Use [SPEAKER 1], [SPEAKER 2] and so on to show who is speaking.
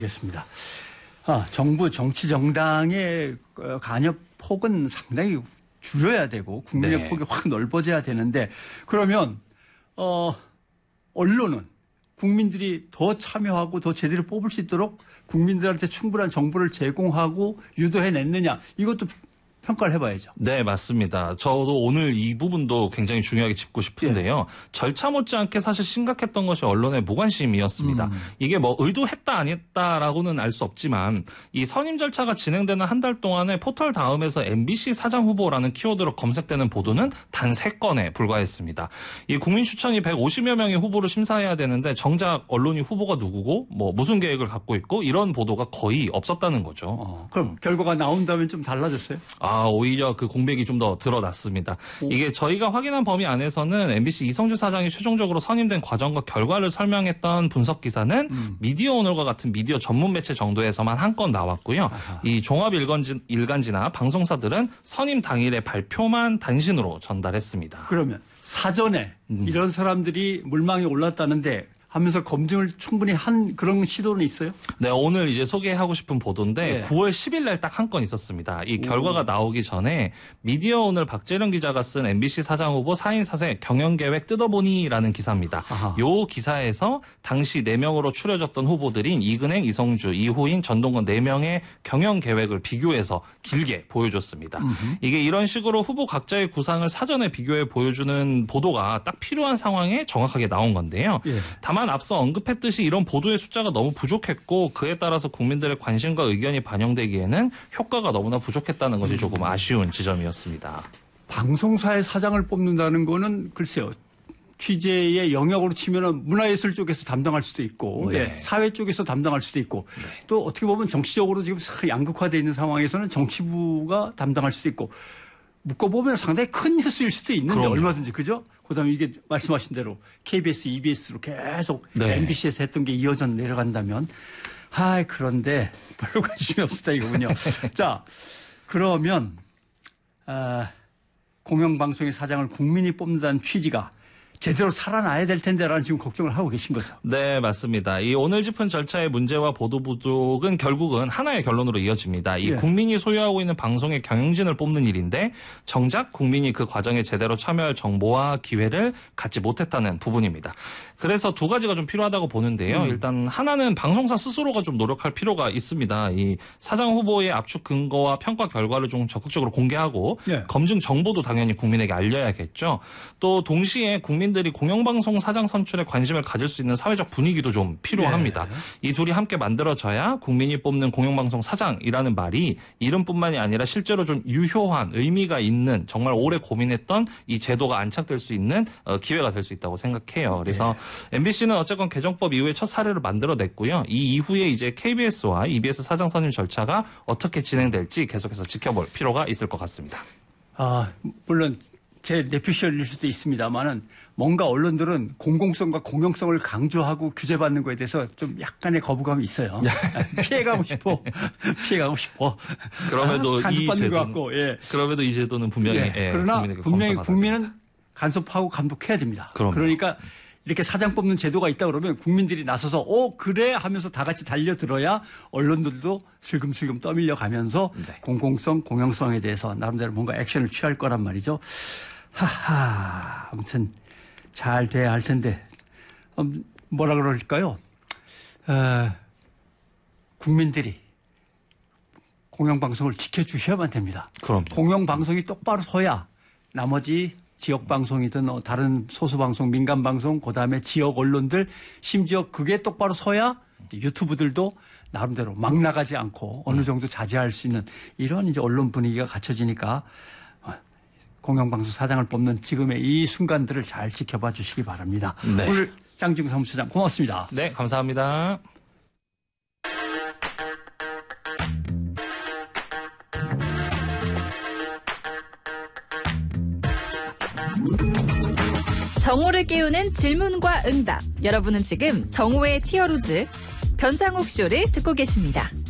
[SPEAKER 1] 알겠습니다. 정부 정치 정당의 간섭 폭은 상당히 줄여야 되고 국민의 폭이 확 넓어져야 되는데 그러면 언론은 국민들이 더 참여하고 더 제대로 뽑을 수 있도록 국민들한테 충분한 정보를 제공하고 유도해냈느냐 이것도 평가를 해봐야죠.
[SPEAKER 2] 네, 맞습니다. 저도 오늘 이 부분도 굉장히 중요하게 짚고 싶은데요. 절차 못지않게 사실 심각했던 것이 언론의 무관심이었습니다. 이게 뭐 의도했다 안 했다라고는 알 수 없지만 이 선임 절차가 진행되는 한 달 동안에 포털 다음에서 MBC 사장 후보라는 키워드로 검색되는 보도는 단 3건에 불과했습니다. 이 국민 추천이 150여 명의 후보를 심사해야 되는데 정작 언론이 후보가 누구고 뭐 무슨 계획을 갖고 있고 이런 보도가 거의 없었다는 거죠.
[SPEAKER 1] 그럼 결과가 나온다면 좀 달라졌어요?
[SPEAKER 2] 오히려 그 공백이 좀 더 드러났습니다. 이게 저희가 확인한 범위 안에서는 MBC 이성주 사장이 최종적으로 선임된 과정과 결과를 설명했던 분석 기사는 미디어 오늘과 같은 미디어 전문 매체 정도에서만 한 건 나왔고요. 이 종합 일간지나 방송사들은 선임 당일에 발표만 단신으로 전달했습니다.
[SPEAKER 1] 그러면 사전에 이런 사람들이 물망에 올랐다는데 하면서 검증을 충분히 한 그런 시도는 있어요?
[SPEAKER 2] 네, 오늘 이제 소개하고 싶은 보도인데 9월 10일 날 딱 한 건 있었습니다. 이 결과가 나오기 전에 미디어 오늘 박재련 기자가 쓴 MBC 사장 후보 4인 사세 경영계획 뜯어보니라는 기사입니다. 요 기사에서 당시 4명으로 추려졌던 후보들인 이근행, 이성주, 이호인, 전동건 4명의 경영계획을 비교해서 길게 보여줬습니다. 이게 이런 식으로 후보 각자의 구상을 사전에 비교해 보여주는 보도가 딱 필요한 상황에 정확하게 나온 건데요. 다만 앞서 언급했듯이 이런 보도의 숫자가 너무 부족했고 그에 따라서 국민들의 관심과 의견이 반영되기에는 효과가 너무나 부족했다는 것이 조금 아쉬운 지점이었습니다.
[SPEAKER 1] 방송사의 사장을 뽑는다는 거는 글쎄요. 취재의 영역으로 치면은 문화예술 쪽에서 담당할 수도 있고 사회 쪽에서 담당할 수도 있고 또 어떻게 보면 정치적으로 지금 양극화되어 있는 상황에서는 정치부가 담당할 수도 있고 묶어보면 상당히 큰 뉴스일 수도 있는데 그럼요. 얼마든지 그죠? 그다음에 이게 말씀하신 대로 KBS, EBS로 계속 MBC에서 했던 게 이어져 내려간다면 그런데 별 관심이 없었다 이거군요. 자, 그러면 공영방송의 사장을 국민이 뽑는다는 취지가 제대로 살아나야 될 텐데라는 지금 걱정을 하고 계신 거죠.
[SPEAKER 2] 네, 맞습니다. 이 오늘 짚은 절차의 문제와 보도 부족은 결국은 하나의 결론으로 이어집니다. 이 국민이 소유하고 있는 방송의 경영진을 뽑는 일인데 정작 국민이 그 과정에 제대로 참여할 정보와 기회를 갖지 못했다는 부분입니다. 그래서 두 가지가 좀 필요하다고 보는데요. 일단 하나는 방송사 스스로가 좀 노력할 필요가 있습니다. 이 사장 후보의 압축 근거와 평가 결과를 좀 적극적으로 공개하고 검증 정보도 당연히 국민에게 알려야겠죠. 또 동시에 국민들이 공영방송 사장 선출에 관심을 가질 수 있는 사회적 분위기도 좀 필요합니다. 이 둘이 함께 만들어져야 국민이 뽑는 공영방송 사장이라는 말이 이름뿐만이 아니라 실제로 좀 유효한 의미가 있는 정말 오래 고민했던 이 제도가 안착될 수 있는 기회가 될 수 있다고 생각해요. 그래서 MBC는 어쨌건 개정법 이후에 첫 사례를 만들어냈고요. 이 이후에 이제 KBS와 EBS 사장 선임 절차가 어떻게 진행될지 계속해서 지켜볼 필요가 있을 것 같습니다.
[SPEAKER 1] 물론 제 내피셜일 수도 있습니다만은 뭔가 언론들은 공공성과 공영성을 강조하고 규제받는 거에 대해서 좀 약간의 거부감이 있어요. 피해가고 싶어.
[SPEAKER 2] 그럼에도 이 제도는 그럼에도 이 제도는 분명히
[SPEAKER 1] 그러나 분명히 국민은 간섭하고 감독해야 됩니다. 그러니까 이렇게 사장 뽑는 제도가 있다 그러면 국민들이 나서서 그래 하면서 다 같이 달려들어야 언론들도 슬금슬금 떠밀려 가면서 공공성, 공영성에 대해서 나름대로 뭔가 액션을 취할 거란 말이죠. 아무튼 잘 돼야 할 텐데 뭐라 그럴까요? 국민들이 공영방송을 지켜주셔야만 됩니다.
[SPEAKER 2] 그럼요.
[SPEAKER 1] 공영방송이 똑바로 서야 나머지 지역방송이든 다른 소수방송, 민간방송, 그다음에 지역 언론들 심지어 그게 똑바로 서야 유튜브들도 나름대로 막 나가지 않고 어느 정도 자제할 수 있는 이런 이제 언론 분위기가 갖춰지니까 공영방송 사장을 뽑는 지금의 이 순간들을 잘 지켜봐 주시기 바랍니다. 오늘 장지웅 사무처장 고맙습니다.
[SPEAKER 2] 네, 감사합니다.
[SPEAKER 3] 정오를 깨우는 질문과 응답. 여러분은 지금 정오의 티어로즈 변상욱 쇼를 듣고 계십니다.